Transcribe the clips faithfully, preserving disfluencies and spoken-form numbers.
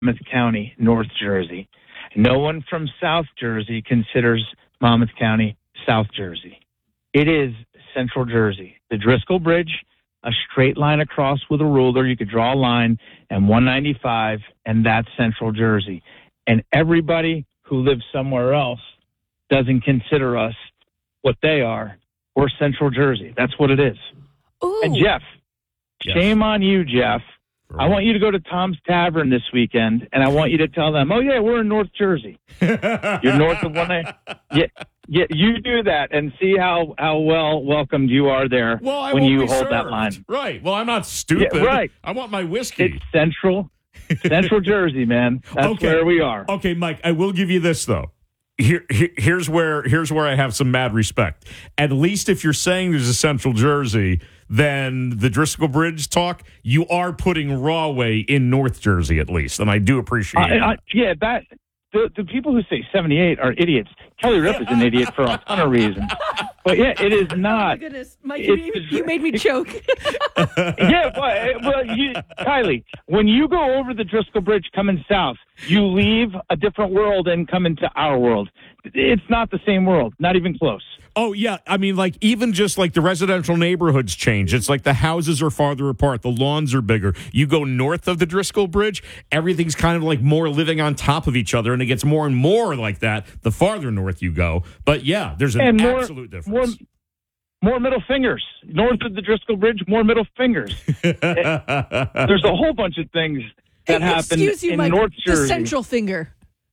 Monmouth County, North Jersey. No one from South Jersey considers Monmouth County South Jersey. It is Central Jersey. The Driscoll Bridge, a straight line across with a ruler. You could draw a line, and one ninety-five, and that's Central Jersey. And everybody who lives somewhere else doesn't consider us what they are. We're Central Jersey. That's what it is. Ooh. And Jeff, Yes. shame on you, Jeff. Right. I want you to go to Tom's Tavern this weekend, and I want you to tell them, oh, yeah, we're in North Jersey. You're north of one. Yeah, yeah, you do that and see how, how well welcomed you are there Well, I when won't you be hold served. that line. Right. Well, I'm not stupid. Yeah, right. I want my whiskey. It's Central, Central Jersey, man. That's Okay. where we are. Okay, Mike, I will give you this, though. Here, here, here's where here's where I have some mad respect. At least if you're saying there's a Central Jersey, then the Driscoll Bridge talk, you are putting Rahway in North Jersey at least, and I do appreciate Uh, it. uh, yeah, that the, the people who say seventy-eight are idiots. Kelly Ripp is an idiot for a ton of reasons. But, yeah, it is Oh, my not. goodness. Mike, you, It's- you made me choke. Yeah, but, but you, Kylie, when you go over the Driscoll Bridge coming south, you leave a different world and come into our world. It's not the same world, not even close. Oh, yeah. I mean, like, even just like the residential neighborhoods change. It's like the houses are farther apart. The lawns are bigger. You go north of the Driscoll Bridge, everything's kind of like more living on top of each other, and it gets more and more like that the farther north you go. But, yeah, there's an And more, absolute difference. More, more middle fingers. North of the Driscoll Bridge, more middle fingers. There's a whole bunch of things that Hey, happen excuse you, in Mike, North the Jersey. central finger.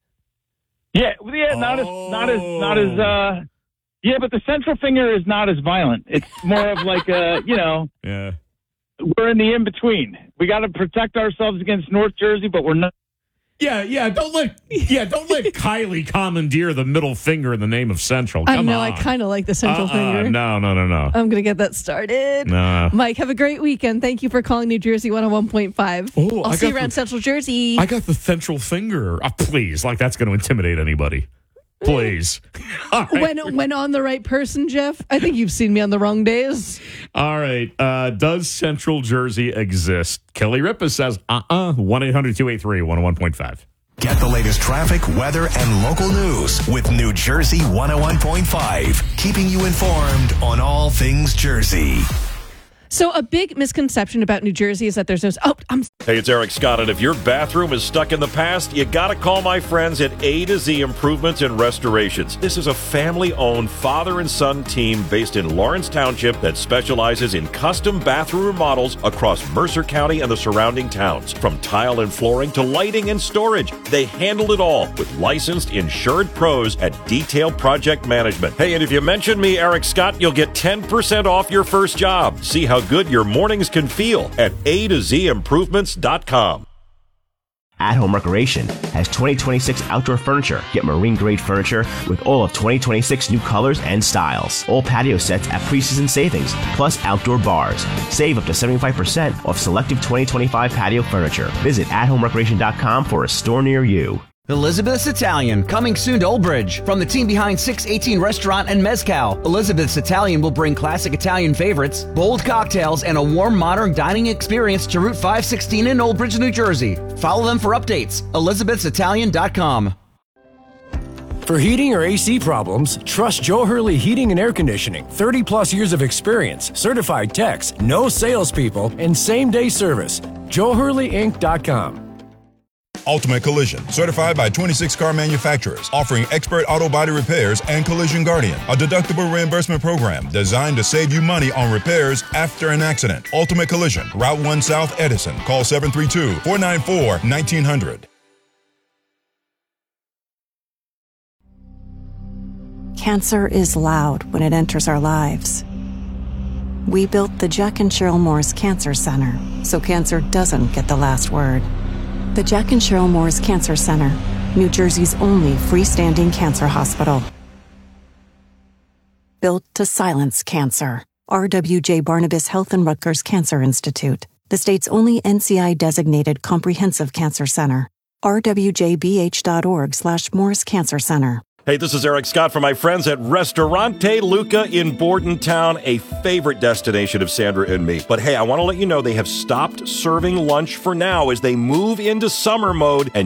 Yeah, well, yeah, not as, not as, not as, uh, yeah, but the central finger is not as violent. It's more of like a, you know, yeah. we're in the in between. We got to protect ourselves against North Jersey, but we're not. Yeah, yeah. Don't let yeah, don't let Kylie commandeer the middle finger in the name of Central. I Come know, on. I kind of like the central Uh-uh, finger. No, no, no, no. I'm going to get that started. No. Mike, have a great weekend. Thank you for calling New Jersey one oh one point five. Oh, I'll I see you got around the- Central Jersey. I got the central finger. Oh, please, like that's going to intimidate anybody. Please. All right. when when on the right person, Jeff. I think you've seen me on the wrong days. All right. Uh, does Central Jersey exist? Kelly Ripa says, uh-uh. one eight hundred two eight three one oh one point five. Get the latest traffic, weather, and local news with New Jersey one oh one point five, keeping you informed on all things Jersey. So a big misconception about New Jersey is that there's no... Oh, I'm... Hey, it's Eric Scott, and if your bathroom is stuck in the past, you got to call my friends at A to Z Improvements and Restorations. This is a family-owned father and son team based in Lawrence Township that specializes in custom bathroom remodels across Mercer County and the surrounding towns. From tile and flooring to lighting and storage, they handle it all with licensed, insured pros at Detail Project Management. Hey, and if you mention me, Eric Scott, you'll get ten percent off your first job. See how good your mornings can feel at A to Z improvements dot com. At Home Recreation has twenty twenty-six outdoor furniture. Get marine-grade furniture with all of twenty twenty-six new colors and styles. All patio sets at pre-season savings, plus outdoor bars. Save up to seventy-five percent off selective twenty twenty-five patio furniture. Visit at home recreation dot com for a store near you. Elizabeth's Italian, coming soon to Old Bridge. From the team behind six eighteen Restaurant and Mezcal, Elizabeth's Italian will bring classic Italian favorites, bold cocktails, and a warm, modern dining experience to Route five sixteen in Old Bridge, New Jersey. Follow them for updates. elizabeths italian dot com. For heating or A C problems, trust Joe Hurley Heating and Air Conditioning. thirty plus years of experience, certified techs, no salespeople, and same-day service. joe hurley inc dot com. Ultimate Collision, certified by twenty-six car manufacturers, offering expert auto body repairs and Collision Guardian, a deductible reimbursement program designed to save you money on repairs after an accident. Ultimate Collision, Route one South Edison. Call seven three two, four nine four, one nine zero zero. Cancer is loud when it enters our lives. We built the Jack and Cheryl Morris Cancer Center so cancer doesn't get the last word. The Jack and Cheryl Morris Cancer Center, New Jersey's only freestanding cancer hospital. Built to silence cancer. R W J Barnabas Health and Rutgers Cancer Institute, the state's only N C I-designated comprehensive cancer center. r w j b h dot org slash Morris Cancer Center. Hey, this is Eric Scott from my friends at Restaurante Luca in Bordentown, a favorite destination of Sandra and me. But hey, I want to let you know they have stopped serving lunch for now as they move into summer mode, and